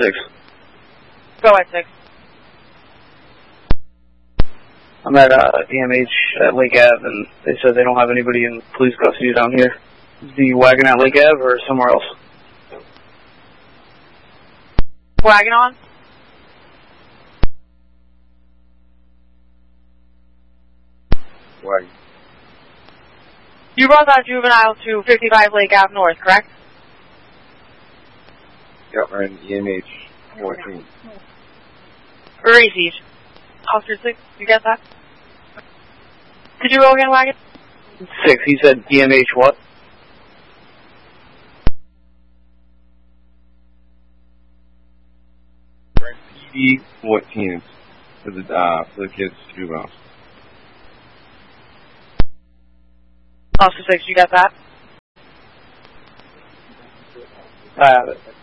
6. Go ahead, 6. I'm at EMH at Lake Ave, and they said they don't have anybody in police custody down here. Is the wagon at Lake Ave or somewhere else? Wagon on? Wagon. You brought that juvenile to 55 Lake Ave North, correct? Yep, we're in EMH 14. Racing. Officer 6, you get that? Could you go again, wagon? 6, he said EMH what? PD 14 for the kids' juveniles. Officer 6, you got that? I have it.